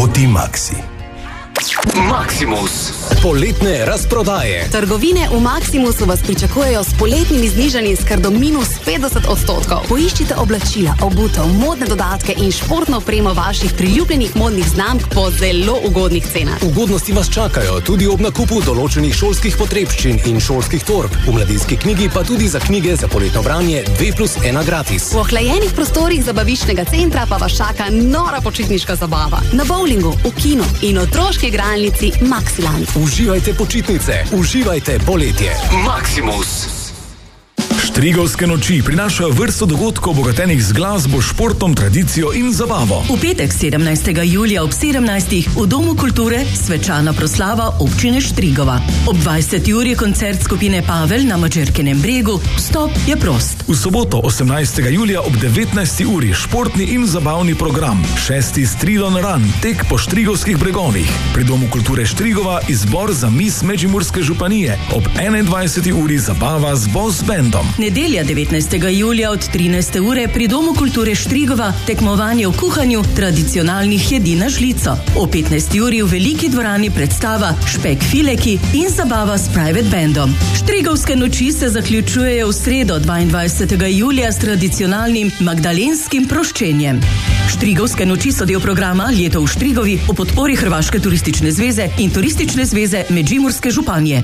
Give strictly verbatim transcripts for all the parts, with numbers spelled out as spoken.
Toti Maxi. Maximus. Poletne razprodaje. Trgovine v Maximusu vas pričakujejo s poletnimi znižanji s kar do minus petdeset odstotkov. Poiščite oblačila, obutev, modne dodatke in športno opremo vaših priljubljenih modnih znamk po zelo ugodnih cenah. Ugodnosti vas čakajo tudi ob nakupu določenih šolskih potrebščin in šolskih torb. V mladinski knjigi pa tudi za knjige za poletno branje dve plus ena gratis. V ohlajenih prostorih zabaviščnega centra pa vas čaka nora počitniška zabava. Na bowlingu, v kinu in otroški igralnici Maxiland. Uživajte počitnice, uživajte poletje. Maximus. Štrigovske noči prinašajo vrsto dogodkov obogatenih z glasbo, športom, tradicijo in zabavo. V petek sedemnajstega julija ob sedemnajstih v Domu kulture svečana proslava občine Štrigova. Ob dvajseti uri koncert skupine Pavel na Mačerkinem bregu. Vstop je prost. V soboto osemnajstega julija ob devetnajsti uri športni in zabavni program. Šesti Stridon Run, tek po štrigovskih bregovih. Pri Domu kulture Štrigova izbor za mis Međimurske županije. Ob enaindvajseti uri zabava z boss bandom. Nedelja devetnajstega julija od trinajste ure pri Domu kulture Štrigova tekmovanje v kuhanju tradicionalnih jedi na žlico. O petnajsti uri v veliki dvorani predstava Špek fileki in zabava s private bandom. Štrigovske noči se zaključujejo v sredo dvaindvajsetega julija s tradicionalnim magdalenskim proščenjem. Štrigovske noči so del programa Leto v Štrigovi v podpori Hrvaške turistične zveze in Turistične zveze Međimurske županije.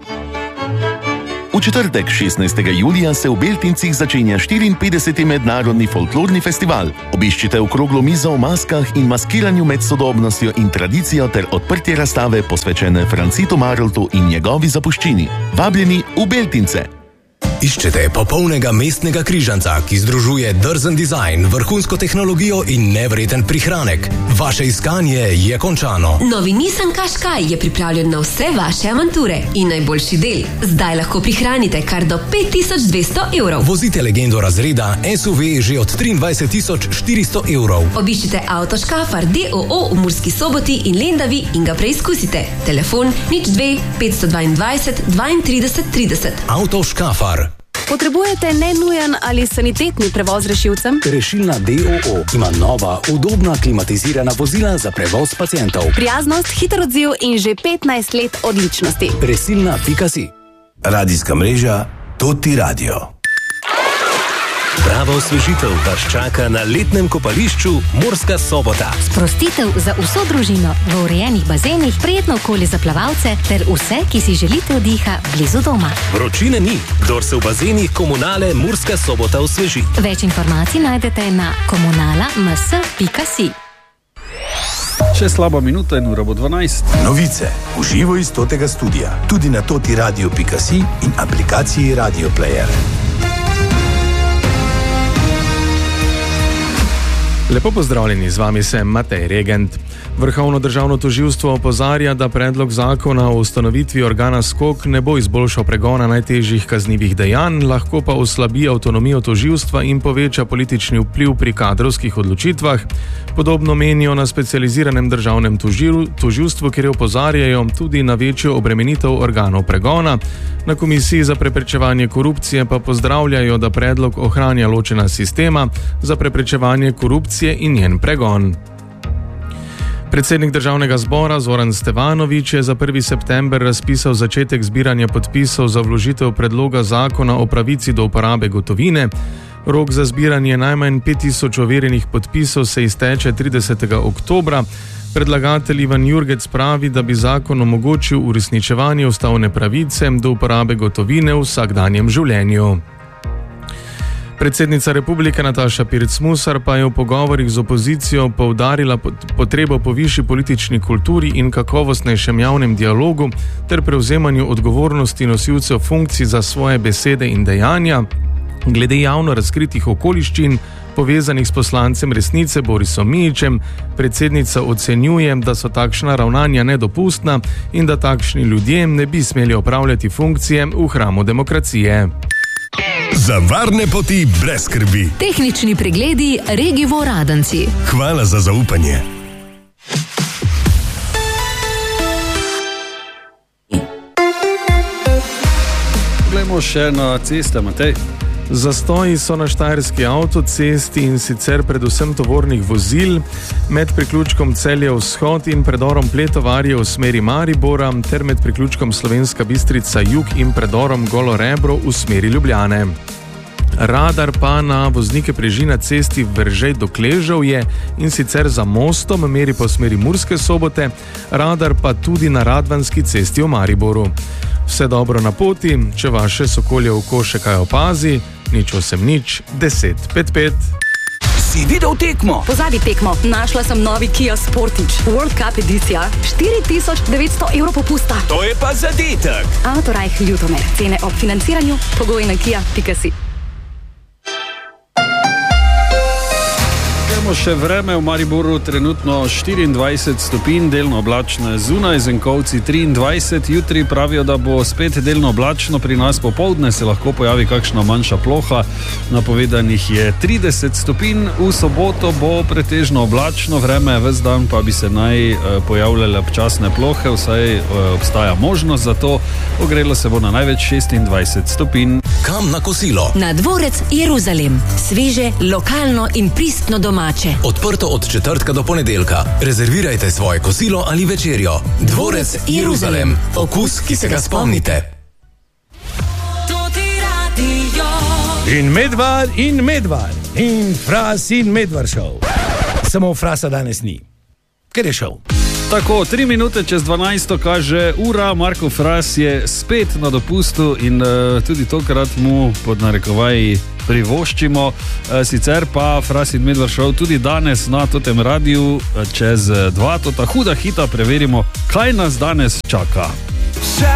V četrtek, šestnajstega julija, se v Beltincih začenja štiriinpetdeseti mednarodni folklorni festival. Obiščite okroglo mizo o maskah in maskiranju med sodobnostjo in tradicijo ter odprtje razstave posvečene Francitu Maroltu in njegovi zapuščini. Vabljeni v Beltince! Iščete popolnega mestnega križanca, ki združuje drzen dizajn, vrhunsko tehnologijo in nevreten prihranek. Vaše iskanje je končano. Novi Nissan Qashqai je pripravljen na vse vaše avanture in najboljši del. Zdaj lahko prihranite kar do pet tisoč dvesto evrov. Vozite legendo razreda S U V že od triindvajset tisoč štiristo evrov. Obiščite Avto Škafar D O O v Murski Soboti in Lendavi in ga preizkusite. Telefon nič dve petsto dvaindvajset dvaintrideset trideset. Avto Škafar. Potrebujete nenujen ali sanitetni prevoz rešilcem? Rešilna D O O ima nova, udobna, klimatizirana vozila za prevoz pacientov. Prijaznost, hiter odziv in že petnajst let odličnosti. Resilna pika si. Radijska mreža Toti Radio. Prava osvežitev vas čaka na letnem kopališču Murska Sobota. Sprostitev za vso družino v urejenih bazenih, prijetno okolje za plavalce ter vse, ki si želite oddiha blizu doma. Vročine ni, kdor se v bazenih Komunale Murska Sobota osveži. Več informacij najdete na komunala m s pika si. Še slaba minuta in ura bo dvanajst. Novice v živo iz Totega studia, tudi na toti radio pika si in aplikaciji Radio Player. Lepo pozdravljeni, z vami sem Matej Regent. Vrhovno državno tožilstvo opozarja, da predlog zakona o ustanovitvi organa SKOK ne bo izboljšal pregona najtežjih kaznivih dejanj, lahko pa oslabi avtonomijo tožilstva in poveča politični vpliv pri kadrovskih odločitvah. Podobno menijo na specializiranem državnem tožil, tožilstvu, kjer opozarjajo tudi na večjo obremenitev organov pregona. Na Komisiji za preprečevanje korupcije pa pozdravljajo, da predlog ohranja ločena sistema za preprečevanje korupcije in njen pregon. Predsednik državnega zbora Zoran Stevanović je za prvi september razpisal začetek zbiranja podpisov za vložitev predloga zakona o pravici do uporabe gotovine. Rok za zbiranje najmanj pet tisoč overjenih podpisov se izteče tridesetega oktobra. Predlagatelj Ivan Jurgec pravi, da bi zakon omogočil uresničevanje ustavne pravice do uporabe gotovine v vsakdanjem življenju. Predsednica republike Nataša Pirc Musar pa je v pogovorih z opozicijo poudarila potrebo po višji politični kulturi in kakovostnejšem javnem dialogu ter prevzemanju odgovornosti nosilcev funkcij za svoje besede in dejanja. Glede javno razkritih okoliščin, povezanih s poslancem Resnice Borisom Mijićem, predsednica ocenjuje, da so takšna ravnanja nedopustna in da takšni ljudje ne bi smeli opravljati funkcije v hramu demokracije. Za varne poti brez skrbi. Tehnični pregledi Regivo Radenci. Hvala za zaupanje. Poglejmo še na ceste, Matej. Zastoji so na štajerski avtocesti in sicer predvsem tovornih vozil. med priključkom Celje vzhod in predorom Pletovarje v smeri Maribora ter med priključkom Slovenska Bistrica jug in predorom Golo Rebro v smeri Ljubljane. Radar pa na voznike preži na cesti Veržej do Kleževje in sicer za mostom meri po smeri Murske Sobote, radar pa tudi na Radvanski cesti v Mariboru. Vse dobro na poti, če vaše sokolje oko še kaj opazi, nič osem nič, deset pet pet. Si videl tekmo? Pozabi tekmo, našla sem novi Kia Sportage, World Cup edicija, štiri tisoč devetsto evrov popusta. To je pa zadetek. Autorajh Ljutomer, cene ob financiranju, pogoji na kia pika si. Še vreme v Mariboru, trenutno štiriindvajset stopinj, delno oblačno je zunaj, Zenkovci triindvajset, jutri pravijo, da bo spet delno oblačno, pri nas popoldne se lahko pojavi kakšna manjša ploha, napovedanih je trideset stopinj, v soboto bo pretežno oblačno vreme, ves dan pa bi se naj pojavljale občasne plohe, vsaj obstaja možnost za to, ogrelo se bo na največ šestindvajset stopinj. Kam na kosilo? Na dvorec Jeruzalem, sveže, lokalno in pristno domače. Odprto od četrtka do ponedeljka. Rezervirajte svoje kosilo ali večerjo. Dvorec Jeruzalem. Okus, ki se ga spomnite. In Medvar in Medvar. In Fras in Medvar šov. Samo Frasa danes ni. Ker je šov. Tako, tri minute čez dvanajsto kaže ura, Marko Fras je spet na dopustu in uh, tudi tokrat mu pod narekovaji privoščimo. Uh, sicer pa Fras in Medvar šov tudi danes na totem radiju čez dva, tota huda hita preverimo, kaj nas danes čaka.